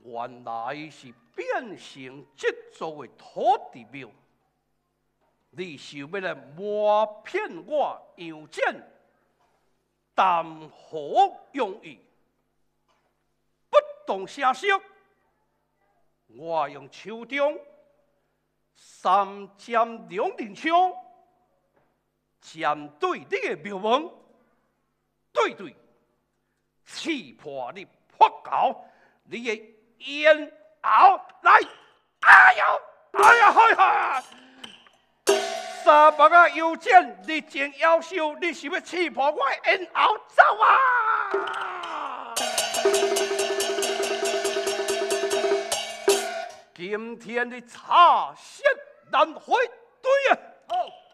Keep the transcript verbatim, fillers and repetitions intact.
原来是变成这座的土地庙。你想要来抹骗我杨戬，谈何容易？不动声色，我用手中三尖两刃枪，针对你的庙门，对对，刺破你破口，你的咽喉来！哎呦，哎呀，嗨嗨！三百个邮件，你真夭寿，你是要刺破我的咽喉走啊！今天的茶色难回对啊！